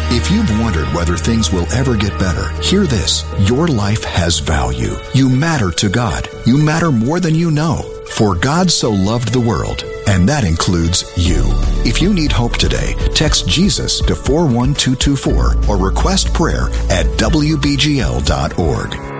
If you've wondered whether things will ever get better, hear this. Your life has value. You matter to God. You matter more than you know. For God so loved the world, and that includes you. If you need hope today, text Jesus to 41224 or request prayer at WBGL.org.